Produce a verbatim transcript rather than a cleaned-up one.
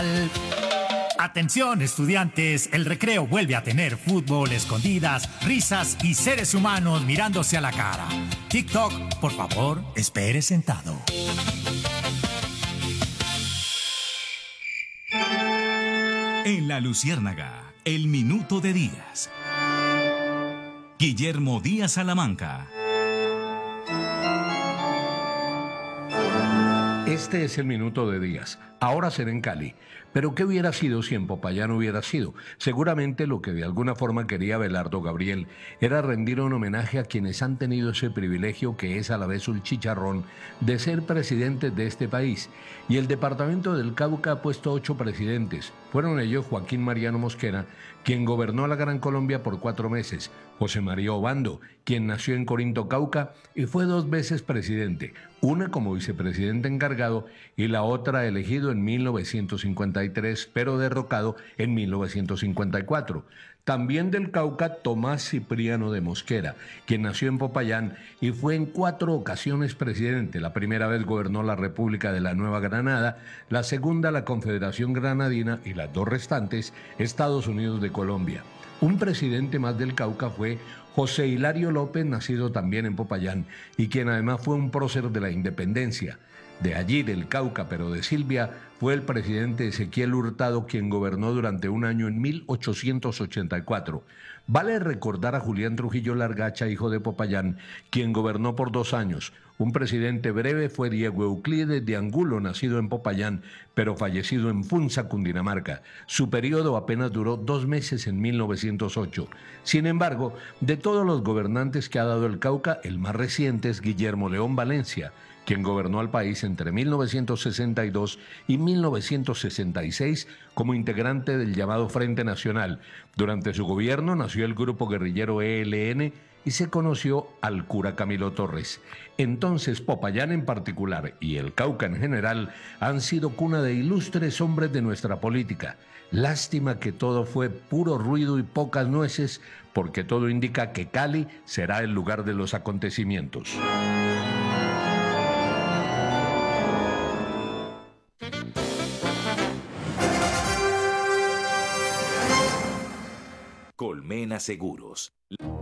Atención, estudiantes, el recreo vuelve a tener fútbol, escondidas, risas y seres humanos mirándose a la cara. TikTok, por favor, espere sentado. En La Luciérnaga, el minuto de Díaz. Guillermo Díaz Salamanca. Este es el minuto de Díaz. Ahora será en Cali. Pero ¿qué hubiera sido si en Popayán hubiera sido? Seguramente lo que de alguna forma quería Abelardo Gabriel era rendir un homenaje a quienes han tenido ese privilegio que es a la vez un chicharrón de ser presidentes de este país. Y el departamento del Cauca ha puesto ocho presidentes. Fueron ellos Joaquín Mariano Mosquera, quien gobernó la Gran Colombia por cuatro meses, José María Obando, quien nació en Corinto, Cauca, y fue dos veces presidente, una como vicepresidente encargado y la otra elegido en mil novecientos cincuenta y tres, pero derrocado en mil novecientos cincuenta y cuatro. También del Cauca, Tomás Cipriano de Mosquera, quien nació en Popayán y fue en cuatro ocasiones presidente. La primera vez gobernó la República de la Nueva Granada, la segunda la Confederación Granadina y las dos restantes Estados Unidos de Colombia. Un presidente más del Cauca fue José Hilario López, nacido también en Popayán, y quien además fue un prócer de la independencia. De allí, del Cauca, pero de Silvia, fue el presidente Ezequiel Hurtado, quien gobernó durante un año en mil ochocientos ochenta y cuatro. Vale recordar a Julián Trujillo Largacha, hijo de Popayán, quien gobernó por dos años. Un presidente breve fue Diego Euclides de Angulo, nacido en Popayán, pero fallecido en Funza, Cundinamarca. Su periodo apenas duró dos meses en mil novecientos ocho. Sin embargo, de todos los gobernantes que ha dado el Cauca, el más reciente es Guillermo León Valencia, quien gobernó al país entre mil novecientos sesenta y dos y mil novecientos sesenta y seis como integrante del llamado Frente Nacional. Durante su gobierno nació el grupo guerrillero E L N y se conoció al cura Camilo Torres. Entonces, Popayán en particular y el Cauca en general han sido cuna de ilustres hombres de nuestra política. Lástima que todo fue puro ruido y pocas nueces, porque todo indica que Cali será el lugar de los acontecimientos. Colmena Seguros.